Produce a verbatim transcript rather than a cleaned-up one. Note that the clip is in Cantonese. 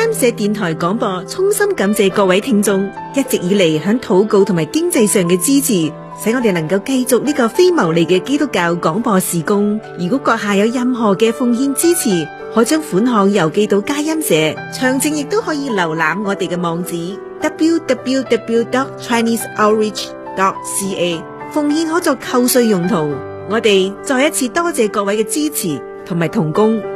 音社電台廣播衷心感謝各位聽眾一直以嚟響禱告同埋經濟上嘅支持，使我哋能夠繼續呢個非牟利嘅基督教廣播事工。如果閣下有任何嘅奉獻支持，可將款項郵寄到佳音社，詳情亦都可以瀏覽我哋嘅網址 double-u double-u double-u dot chinese outreach dot c a， 奉獻可作扣稅用途。我哋再一次多謝各位嘅支持同埋同工。